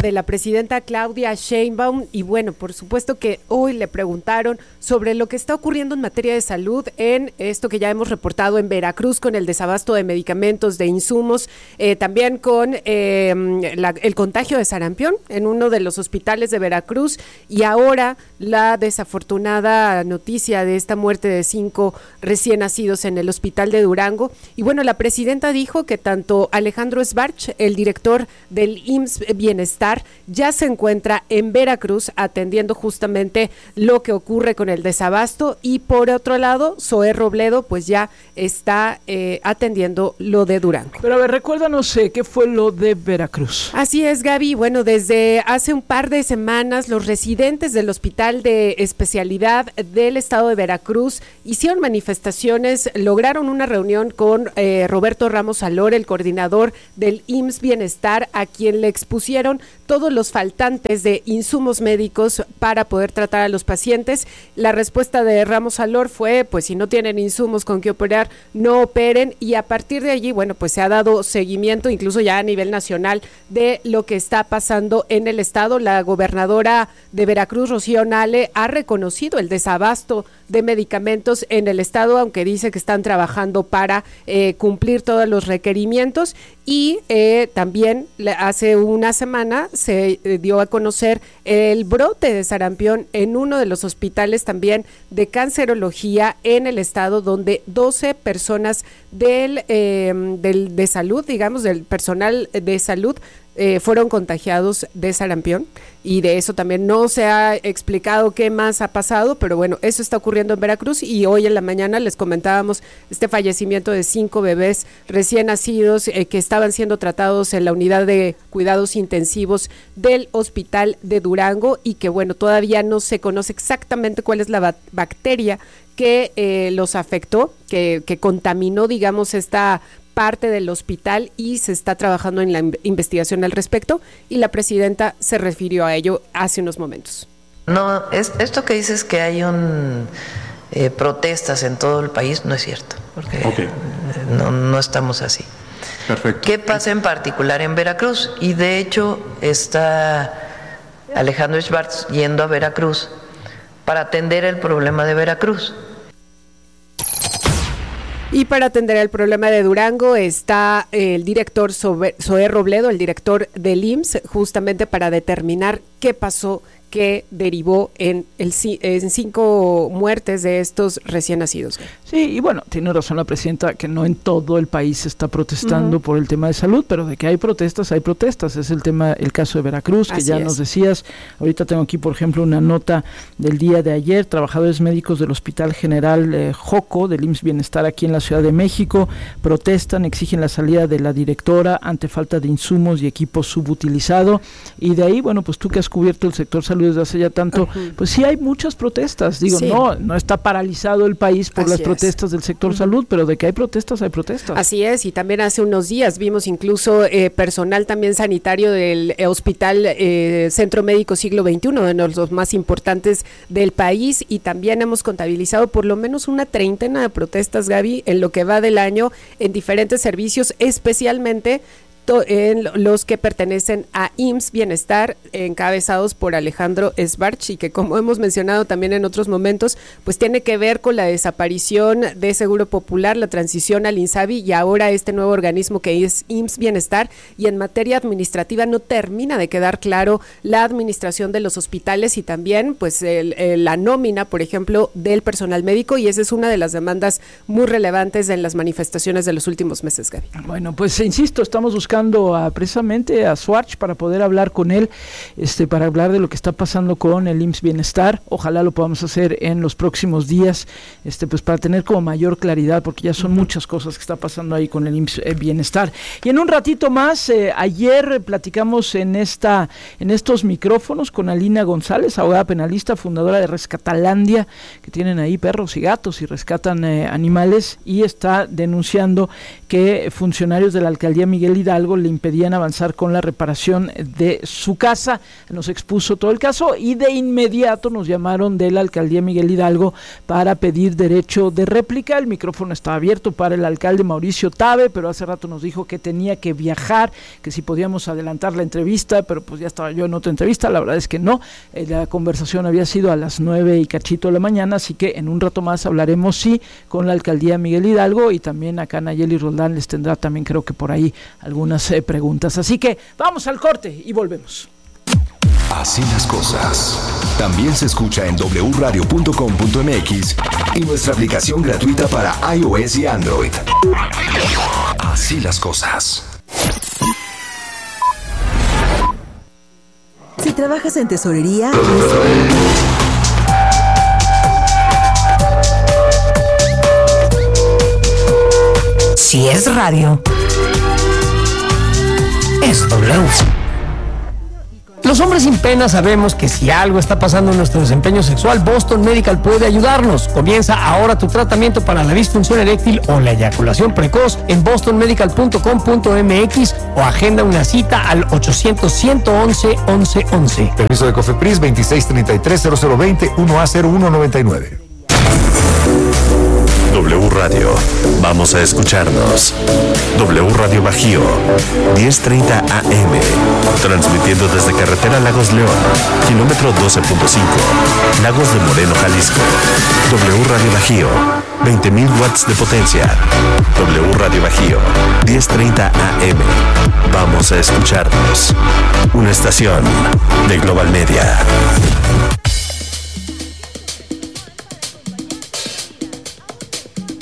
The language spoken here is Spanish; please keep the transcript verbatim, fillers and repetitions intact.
de la presidenta Claudia Sheinbaum. Y bueno, por supuesto que hoy le preguntaron sobre lo que está ocurriendo en materia de salud en esto que ya hemos reportado en Veracruz con el desabasto de medicamentos, de insumos, eh, también con eh, la, el contagio de sarampión en uno de los hospitales de Veracruz, y ahora la desafortunada noticia de esta muerte de cinco recién nacidos en el hospital de Durango. Y bueno, la presidenta dijo que tanto Alejandro Sbarch, el director del I M S S Bienestar, ya se encuentra en Veracruz atendiendo justamente lo que ocurre con el desabasto, y por otro lado, Zoé Robledo pues ya está eh, atendiendo lo de Durango. Pero a ver, recuérdanos eh, qué fue lo de Veracruz. Así es, Gaby. Bueno, desde hace un par de semanas los residentes del Hospital de Especialidad del Estado de Veracruz hicieron manifestaciones, lograron una reunión con eh, Roberto Ramos Salor, el coordinador del I M S S Bienestar, a quien le expusieron todos los faltantes de insumos médicos para poder tratar a los pacientes. La respuesta de Ramos Salor fue, pues si no tienen insumos con que operar, no operen, y a partir de allí, bueno, pues se ha dado seguimiento, incluso ya a nivel nacional, de lo que está pasando en el estado. La gobernadora de Veracruz, Rocío Nale, ha reconocido el desabasto de medicamentos en el estado, aunque dice que están trabajando para eh, cumplir todos los requerimientos. Y eh, también hace una semana se eh, dio a conocer el brote de sarampión en uno de los hospitales también de cancerología en el estado, donde doce personas del, eh, del de salud, digamos, del personal de salud, Eh, fueron contagiados de sarampión, y de eso también no se ha explicado qué más ha pasado, pero bueno, eso está ocurriendo en Veracruz. Y hoy en la mañana les comentábamos este fallecimiento de cinco bebés recién nacidos eh, que estaban siendo tratados en la unidad de cuidados intensivos del hospital de Durango, y que bueno, todavía no se conoce exactamente cuál es la ba- bacteria que eh, los afectó, que, que contaminó, digamos, esta parte del hospital, y se está trabajando en la investigación al respecto, y la presidenta se refirió a ello hace unos momentos. No, es, esto que dices que hay un eh, protestas en todo el país no es cierto, porque okay. no, no estamos así. Perfecto. ¿Qué pasa en particular en Veracruz? Y de hecho está Alejandro Sbarch yendo a Veracruz para atender el problema de Veracruz. Y para atender el problema de Durango está el director Zoé Robledo, el director del I M S S, justamente para determinar qué pasó, que derivó en, el, en cinco muertes de estos recién nacidos. Sí, y bueno, tiene razón la presidenta que no en todo el país se está protestando uh-huh. por el tema de salud, pero de que hay protestas, hay protestas. Es el tema, el caso de Veracruz, que Así ya es. nos decías. Ahorita tengo aquí, por ejemplo, una nota del día de ayer. Trabajadores médicos del Hospital General eh, Joco, del I M S S Bienestar aquí en la Ciudad de México, protestan, exigen la salida de la directora ante falta de insumos y equipo subutilizado. Y de ahí, bueno, pues tú que has cubierto el sector salud desde hace ya tanto, uh-huh. pues sí hay muchas protestas. Digo, sí. no, no está paralizado el país por Así las protestas es. del sector uh-huh. salud, pero de que hay protestas, hay protestas. Así es, y también hace unos días vimos incluso eh, personal también sanitario del eh, Hospital eh, Centro Médico Siglo veintiuno, uno de los más importantes del país, y también hemos contabilizado por lo menos una treintena de protestas, Gaby, en lo que va del año en diferentes servicios, especialmente en los que pertenecen a I M S S Bienestar, encabezados por Alejandro Sbarch, y que, como hemos mencionado también en otros momentos, pues tiene que ver con la desaparición de Seguro Popular, la transición al INSABI y ahora este nuevo organismo que es I M S S Bienestar. Y en materia administrativa no termina de quedar claro la administración de los hospitales y también pues el, el, la nómina, por ejemplo, del personal médico, y esa es una de las demandas muy relevantes en las manifestaciones de los últimos meses, Gaby. Bueno, pues insisto, estamos buscando A, precisamente a Sbarch para poder hablar con él, este, para hablar de lo que está pasando con el I M S S Bienestar. Ojalá lo podamos hacer en los próximos días, este, pues para tener como mayor claridad, porque ya son muchas cosas que está pasando ahí con el I M S S Bienestar. Y en un ratito más, eh, ayer platicamos en esta, en estos micrófonos con Alina González, abogada penalista, fundadora de Rescatalandia, que tienen ahí perros y gatos y rescatan eh, animales, y está denunciando que funcionarios de la alcaldía Miguel Hidalgo Hidalgo le impedían avanzar con la reparación de su casa. Nos expuso todo el caso y de inmediato nos llamaron de la alcaldía Miguel Hidalgo para pedir derecho de réplica. El micrófono estaba abierto para el alcalde Mauricio Tabe, pero hace rato nos dijo que tenía que viajar, que si podíamos adelantar la entrevista, pero pues ya estaba yo en otra entrevista. La verdad es que no, eh, la conversación había sido a las nueve y cachito de la mañana, así que en un rato más hablaremos sí con la alcaldía Miguel Hidalgo, y también acá Nayeli Roldán les tendrá también creo que por ahí algunas eh, preguntas. Así que vamos al corte y volvemos. Así las cosas. También se escucha en doble u radio punto com punto m x y nuestra aplicación gratuita para iOS y Android. Así las cosas. Si trabajas en tesorería, si es radio, es W. Los hombres sin pena sabemos que si algo está pasando en nuestro desempeño sexual, Boston Medical puede ayudarnos. Comienza ahora tu tratamiento para la disfunción eréctil o la eyaculación precoz en boston medical punto com punto m x o agenda una cita al ochocientos, ciento once, once once. Permiso de COFEPRIS veintiséis treinta y tres cero cero veinte uno A cero uno noventa y nueve. W Radio, vamos a escucharnos. W Radio Bajío, diez treinta A M, transmitiendo desde Carretera Lagos León, kilómetro doce punto cinco, Lagos de Moreno, Jalisco. W Radio Bajío, veinte mil watts de potencia. W Radio Bajío, diez treinta A M, vamos a escucharnos. Una estación de Global Media.